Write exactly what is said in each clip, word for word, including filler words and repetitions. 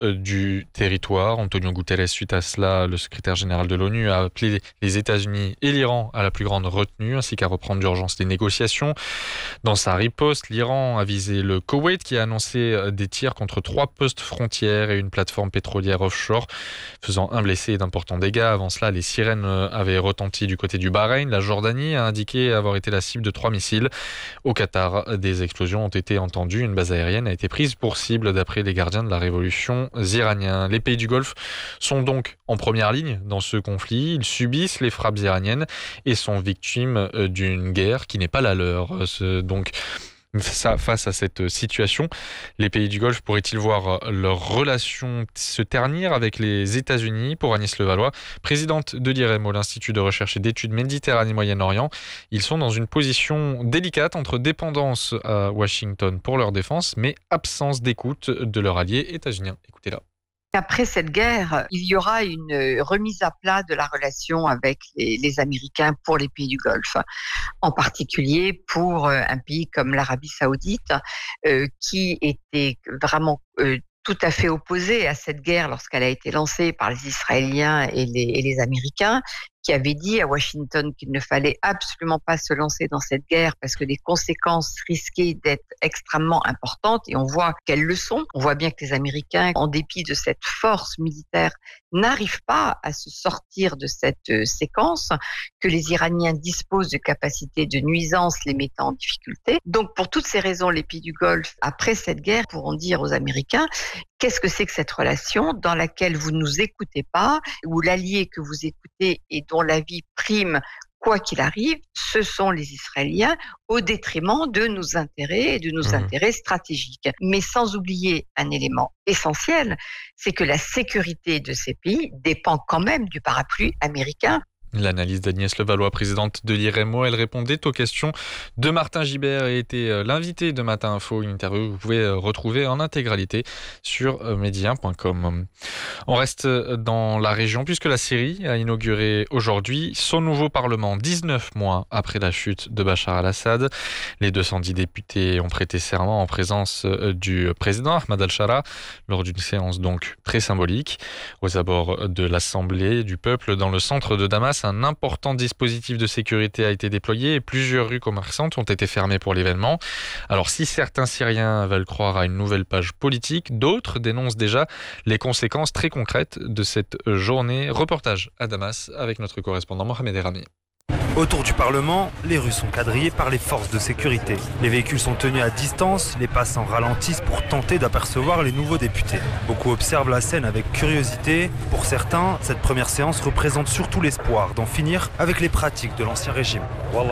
du territoire. Antonio Guterres, suite à cela, le secrétaire général de l'ONU a appelé les États-Unis et l'Iran à la plus grande retenue, ainsi qu'à reprendre d'urgence les négociations. Dans sa riposte, l'Iran a visé le Koweït, qui a annoncé des tirs contre trois postes frontières et une plateforme pétrolière offshore, faisant un blessé et d'importants dégâts. Avant cela, les sirènes avaient retenti du côté du Bahreïn. La Jordanie a indiqué avoir été la cible de trois missiles. Au Qatar, des explosions ont été entendues. Une base aérienne a été prise pour cible d'après les gardiens de la révolution iraniens. Les pays du Golfe sont donc en première ligne dans ce conflit. Ils subissent les frappes iraniennes et sont victimes d'une guerre qui n'est pas la leur. Donc, ça, face à cette situation, les pays du Golfe pourraient-ils voir leurs relations se ternir avec les États-Unis? Pour Agnès Levallois, présidente de l'I R E M O, l'Institut de recherche et d'études Méditerranée-Moyen-Orient, ils sont dans une position délicate entre dépendance à Washington pour leur défense, mais absence d'écoute de leur allié états-unien. Écoutez-la. Après cette guerre, il y aura une remise à plat de la relation avec les, les Américains pour les pays du Golfe, en particulier pour un pays comme l'Arabie Saoudite, euh, qui était vraiment euh, tout à fait opposé à cette guerre lorsqu'elle a été lancée par les Israéliens et les, et les Américains, qui avait dit à Washington qu'il ne fallait absolument pas se lancer dans cette guerre parce que les conséquences risquaient d'être extrêmement importantes, et on voit quelles le sont. On voit bien que les Américains, en dépit de cette force militaire, n'arrivent pas à se sortir de cette séquence, que les Iraniens disposent de capacités de nuisance les mettant en difficulté. Donc pour toutes ces raisons, les pays du Golfe, après cette guerre, pourront dire aux Américains: qu'est-ce que c'est que cette relation dans laquelle vous ne nous écoutez pas, où l'allié que vous écoutez et dont la vie prime quoi qu'il arrive, ce sont les Israéliens, au détriment de nos intérêts et de nos mmh. intérêts stratégiques. Mais sans oublier un élément essentiel, c'est que la sécurité de ces pays dépend quand même du parapluie américain. L'analyse d'Agnès Levallois, présidente de l'I R E M O, elle répondait aux questions de Martin Gibert et était l'invité de Matin Info, une interview que vous pouvez retrouver en intégralité sur média point com. On reste dans la région puisque la Syrie a inauguré aujourd'hui son nouveau parlement, dix-neuf mois après la chute de Bachar al-Assad. Les deux cent dix députés ont prêté serment en présence du président Ahmad al-Shara lors d'une séance donc très symbolique. Aux abords de l'Assemblée du peuple dans le centre de Damas, un important dispositif de sécurité a été déployé et plusieurs rues commerçantes ont été fermées pour l'événement. Alors si certains Syriens veulent croire à une nouvelle page politique, d'autres dénoncent déjà les conséquences très concrètes de cette journée. Reportage à Damas avec notre correspondant Mohamed Erami. Autour du Parlement, les rues sont quadrillées par les forces de sécurité. Les véhicules sont tenus à distance, les passants ralentissent pour tenter d'apercevoir les nouveaux députés. Beaucoup observent la scène avec curiosité. Pour certains, cette première séance représente surtout l'espoir d'en finir avec les pratiques de l'ancien régime.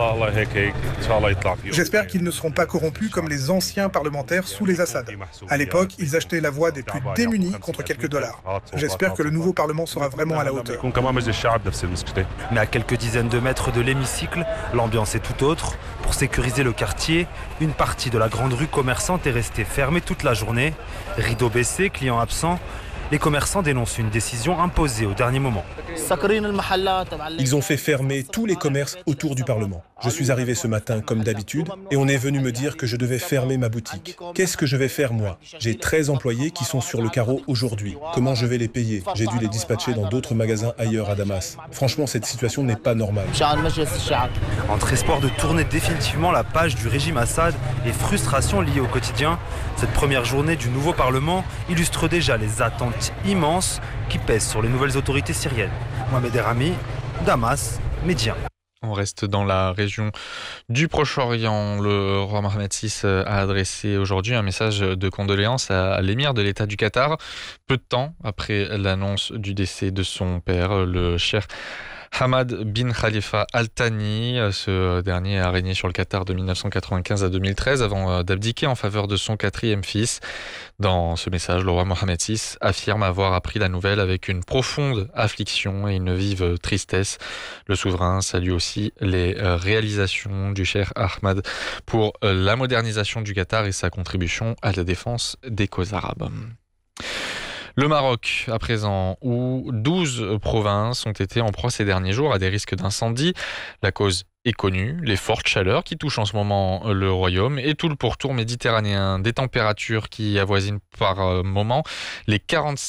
J'espère qu'ils ne seront pas corrompus comme les anciens parlementaires sous les Assad. À l'époque, ils achetaient la voix des plus démunis contre quelques dollars. J'espère que le nouveau Parlement sera vraiment à la hauteur. Mais à quelques dizaines de mètres de l'hémicycle, l'ambiance est tout autre. Pour sécuriser le quartier, une partie de la grande rue commerçante est restée fermée toute la journée. Rideaux baissés, clients absents, les commerçants dénoncent une décision imposée au dernier moment. Ils ont fait fermer tous les commerces autour du Parlement. Je suis arrivé ce matin comme d'habitude et on est venu me dire que je devais fermer ma boutique. Qu'est-ce que je vais faire moi? J'ai treize employés qui sont sur le carreau aujourd'hui. Comment je vais les payer? J'ai dû les dispatcher dans d'autres magasins ailleurs à Damas. Franchement, cette situation n'est pas normale. Entre espoir de tourner définitivement la page du régime Assad et frustration liée au quotidien, cette première journée du nouveau Parlement illustre déjà les attentes immenses qui pèsent sur les nouvelles autorités syriennes. Mohamed Erami, Damas, Média. On reste dans la région du Proche-Orient. Le roi Mohammed six a adressé aujourd'hui un message de condoléances à l'émir de l'État du Qatar, peu de temps après l'annonce du décès de son père, le cheikh Hamad bin Khalifa Al Thani. Ce dernier a régné sur le Qatar de mille neuf cent quatre-vingt-quinze à deux mille treize avant d'abdiquer en faveur de son quatrième fils. Dans ce message, le roi Mohammed six affirme avoir appris la nouvelle avec une profonde affliction et une vive tristesse. Le souverain salue aussi les réalisations du cheikh Ahmad pour la modernisation du Qatar et sa contribution à la défense des causes arabes. Le Maroc, à présent, où douze provinces ont été en proie ces derniers jours à des risques d'incendie. La cause est connue, les fortes chaleurs qui touchent en ce moment le royaume et tout le pourtour méditerranéen. Des températures qui avoisinent par moment les quarante